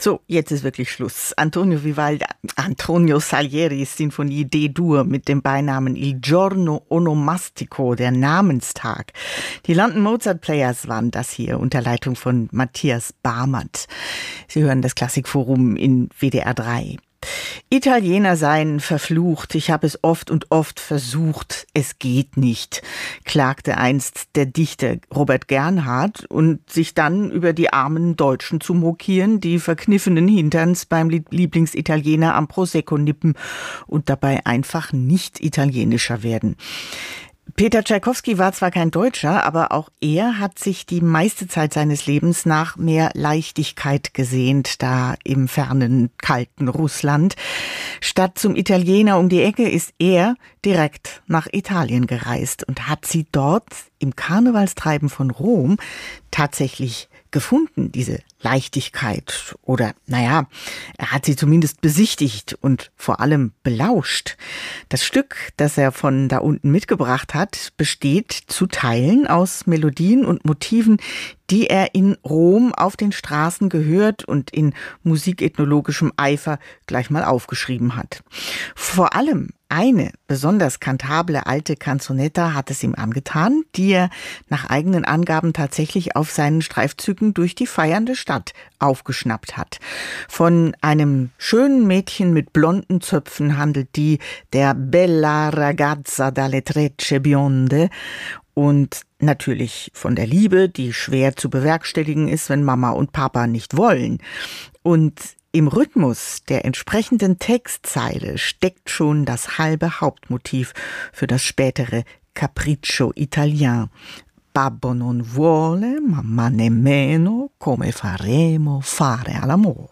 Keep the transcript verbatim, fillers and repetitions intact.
So, jetzt ist wirklich Schluss. Antonio Vivaldi, Antonio Salieris Sinfonie D-Dur mit dem Beinamen Il Giorno Onomastico, der Namenstag. Die London Mozart Players waren das hier unter Leitung von Matthias Barmert. Sie hören das Klassikforum in W D R drei. Italiener seien verflucht, ich habe es oft und oft versucht, es geht nicht, klagte einst der Dichter Robert Gernhardt und sich dann über die armen Deutschen zu mokieren, die verkniffenen Hinterns beim Lieblingsitaliener am Prosecco nippen und dabei einfach nicht italienischer werden. Peter Tschaikowski war zwar kein Deutscher, aber auch er hat sich die meiste Zeit seines Lebens nach mehr Leichtigkeit gesehnt, da im fernen, kalten Russland. Statt zum Italiener um die Ecke ist er direkt nach Italien gereist und hat sie dort im Karnevalstreiben von Rom tatsächlich gefunden, diese Leichtigkeit. Oder, naja, er hat sie zumindest besichtigt und vor allem belauscht. Das Stück, das er von da unten mitgebracht hat, besteht zu Teilen aus Melodien und Motiven, die er in Rom auf den Straßen gehört und in musikethnologischem Eifer gleich mal aufgeschrieben hat. Vor allem eine besonders kantable alte Canzonetta hat es ihm angetan, die er nach eigenen Angaben tatsächlich auf seinen Streifzügen durch die feiernde Stadt aufgeschnappt hat. Von einem schönen Mädchen mit blonden Zöpfen handelt die, der Bella ragazza dalle trecce bionde, und natürlich von der Liebe, die schwer zu bewerkstelligen ist, wenn Mama und Papa nicht wollen. Und im Rhythmus der entsprechenden Textzeile steckt schon das halbe Hauptmotiv für das spätere Capriccio Italien. Babbo non vuole, mamma nemmeno, come faremo fare all'amore.